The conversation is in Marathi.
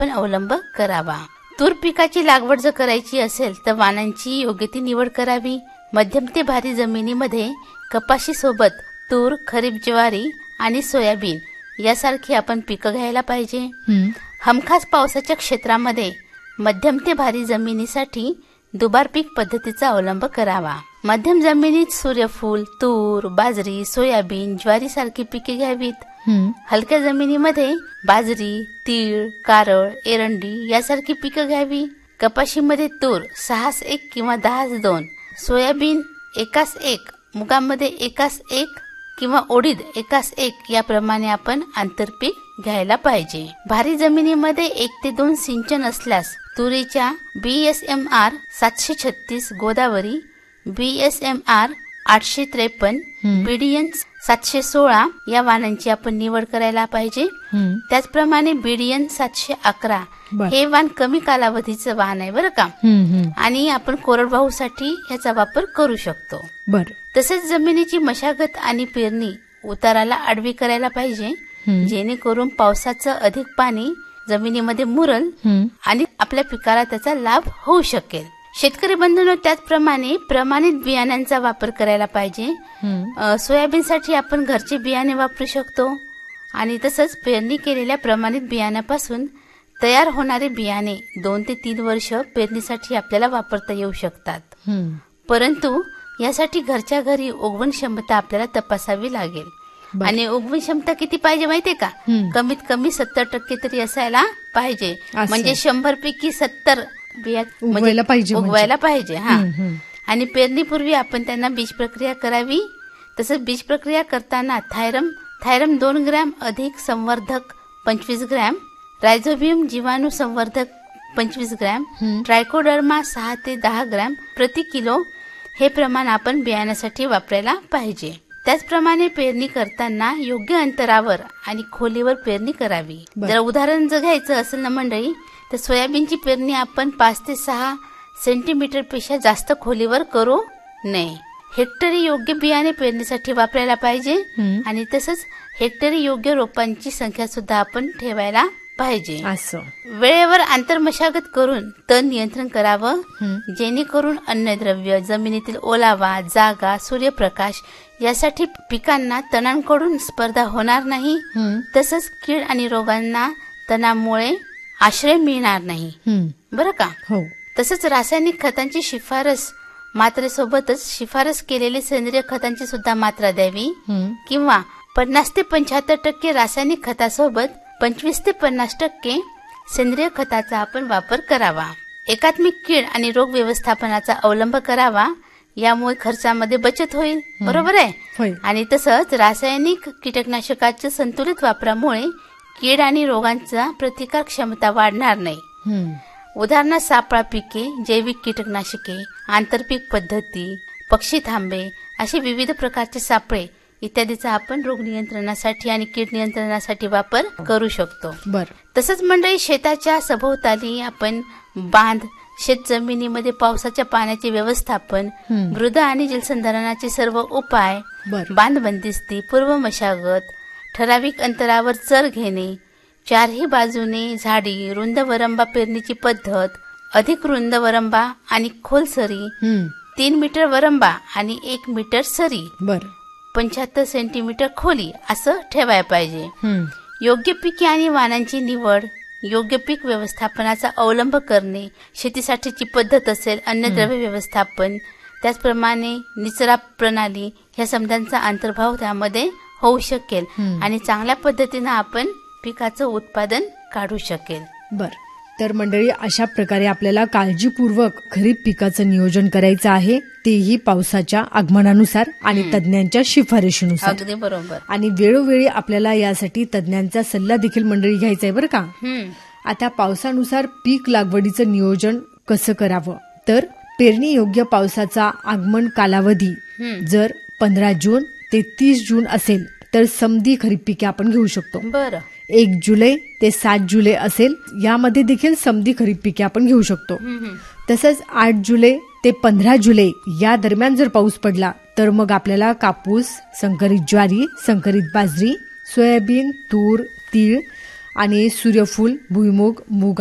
पण अवलंब करावा. तूर पिकाची लागवड जर करायची असेल तर वाणांची योग्य ती निवड करावी. मध्यम ते भारी जमिनीमध्ये कपाशी सोबत तूर, खरीप ज्वारी आणि सोयाबीन यासारखी आपण पिकं घ्यायला पाहिजे. हमखास पावसाच्या क्षेत्रामध्ये मध्यम ते भारी जमिनीसाठी दुबार पीक पद्धतीचा अवलंब करावा. मध्यम जमिनीत सूर्यफूल, तूर, बाजरी, सोयाबीन, ज्वारी सारखी पिके घ्यावीत. हलक्या जमिनीमध्ये बाजरी, तीळ, कारळ, एरंडी यासारखी पिकं घ्यावी. कपाशीमध्ये तूर 6-1 किंवा 10-2, सोयाबीन 1-1, मुगामध्ये 1-1 किंवा उडीद 1-1 याप्रमाणे आपण आंतरपीक घ्यायला पाहिजे. भारी जमिनीमध्ये 1 ते 2 सिंचन असल्यास तुरीच्या BSMR 736 गोदावरी, BSMR 853, BDN 716 या वाणांची आपण निवड करायला पाहिजे. त्याचप्रमाणे BDN 711 हे वाण कमी कालावधीचं वाण आहे बरं का. आणि आपण कोरडवाहूसाठी याचा वापर करू शकतो. तसेच जमिनीची मशागत आणि पेरणी उताराला आडवी करायला पाहिजे, जेणेकरून पावसाचं अधिक पाणी जमिनीमध्ये मुरल आणि आपल्या पिकाला त्याचा लाभ होऊ शकेल. शेतकरी बंधूंनो, त्याचप्रमाणे प्रमाणित बियाण्यांचा वापर करायला पाहिजे. सोयाबीनसाठी आपण घरचे बियाणे वापरू शकतो आणि तसंच पेरणी केलेल्या प्रमाणित बियाण्यापासून तयार होणारे बियाणे 2 ते 3 वर्ष पेरणीसाठी आपल्याला वापरता येऊ शकतात. परंतु यासाठी घरच्या घरी उगवण क्षमता आपल्याला तपासावी लागेल. आणि उगवण क्षमता किती पाहिजे माहितीये का? कमीत कमी 70% तरी असायला पाहिजे. म्हणजे 100 पैकी 70 बिया उगवायला पाहिजे. आणि पेरणीपूर्वी आपण त्यांना बीज प्रक्रिया करावी. तसंच बीज प्रक्रिया करताना थायरम 2 ग्रॅम अधिक संवर्धक 25 ग्रॅम, रायझोबियम जीवाणू संवर्धक 25 ग्रॅम, ट्रायकोडर्मा 6 ते 10 ग्रॅम प्रति किलो हे प्रमाण आपण बियाण्यासाठी वापरायला पाहिजे. त्याचप्रमाणे पेरणी करताना योग्य अंतरावर आणि खोलीवर पेरणी करावी. जर उदाहरण जर घ्यायचं असेल ना मंडळी, तर सोयाबीनची पेरणी आपण 5 ते 6 सेंटीमीटर पेक्षा जास्त खोलीवर करू नये. हेक्टरी योग्य बियाणे पेरणीसाठी वापरायला पाहिजे. आणि तसंच हेक्टरी योग्य रोपांची संख्या सुद्धा आपण ठेवायला पाहिजे. वेळेवर आंतरमशागत करून तण नियंत्रण करावं, जेणेकरून अन्नद्रव्य, जमिनीतील ओलावा, जागा, सूर्यप्रकाश यासाठी पिकांना तणांकडून स्पर्धा होणार नाही. तसंच कीड आणि रोगांना तणामुळे आश्रय मिळणार नाही. बरं का? तसंच रासायनिक खतांची शिफारस मात्रेसोबतच शिफारस केलेली सेंद्रिय खतांची सुद्धा मात्रा द्यावी. किंवा 50 ते 75% रासायनिक खतासोबत 25 ते 50% सेंद्रिय खताचा आपण वापर करावा. एकात्मिक कीड आणि रोग व्यवस्थापनाचा अवलंब करावा. यामुळे खर्चामध्ये बचत होईल. बरोबर आहे. आणि तसंच रासायनिक कीटकनाशकाच्या संतुलित वापरामुळे कीड आणि रोगांचा प्रतिकार क्षमता वाढणार नाही. उदाहरणार्थ सापळा पिके, जैविक कीटकनाशके, आंतरपीक पद्धती, पक्षी थांबे असे विविध प्रकारचे सापळे इत्यादीचा आपण रोग नियंत्रणासाठी आणि कीड नियंत्रणासाठी वापर करू शकतो. तसंच मंडळी, शेताच्या सभोवताली आपण बांध, शेत जमिनीमध्ये पावसाच्या पाण्याचे व्यवस्थापन, मृदा आणि जलसंधारणाचे सर्व उपाय, बांध बंदिस्ती, पूर्व मशागत, ठराविक अंतरावर चर घेणे, चारही बाजूने झाडी, रुंद वरंबा पेरणीची पद्धत, अधिक रुंद वरंबा आणि खोल सरी, 3 मीटर वरंबा आणि 1 मीटर सरी, 75 सेंटीमीटर खोली असं ठेवायला पाहिजे. योग्य पिके आणि वाणांची निवड, योग्य पीक व्यवस्थापनाचा अवलंब करणे, शेतीसाठीची पद्धत असेल, अन्नद्रव्य व्यवस्थापन, त्याचप्रमाणे निचरा प्रणाली ह्या समजांचा अंतर्भाव त्यामध्ये होऊ शकेल आणि चांगल्या पद्धतीने आपण पिकाचं उत्पादन काढू शकेल. तर मंडळी, अशा प्रकारे आपल्याला काळजीपूर्वक खरीप पिकाचं नियोजन करायचं आहे, तेही पावसाच्या आगमनानुसार आणि तज्ञांच्या शिफारशीनुसार. अगदी बरोबर. आणि वेळोवेळी आपल्याला यासाठी तज्ञांचा सल्ला देखील मंडळी घ्यायचा आहे बरं का. आता पावसानुसार पीक लागवडीचं नियोजन कसं करावं, तर पेरणी योग्य पावसाचा आगमन कालावधी जर 15 जून ते 30 जून असेल तर समधी खरीप पिके आपण घेऊ शकतो. 1 जुलै ते 7 जुलै असेल, यामध्ये देखील समधी खरीप पिके आपण घेऊ शकतो. तसंच 8 जुलै ते 15 जुलै या दरम्यान जर पाऊस पडला तर मग आपल्याला कापूस, संकरित ज्वारी, संकरित बाजरी, सोयाबीन, तूर, तीळ आणि सूर्यफूल, भुईमूग, मूग